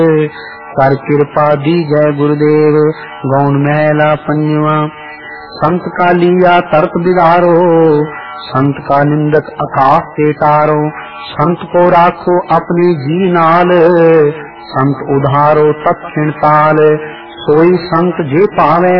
कर कृपा दीजै गुरुदेव। गौण महला पंजवा। संत का लिया तर्क बिदारो, संत का निंदक आकाश से तारो। संत को राखो अपने जी नाल, संत उधारो तत्क्षण ताल। सोई संत जे पावे